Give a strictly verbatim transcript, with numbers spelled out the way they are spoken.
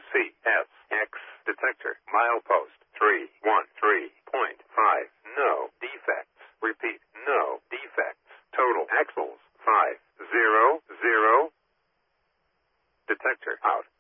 C S X detector. Milepost three one three point five. No defects. Repeat, no defects. Total axles five zero zero. Detector out.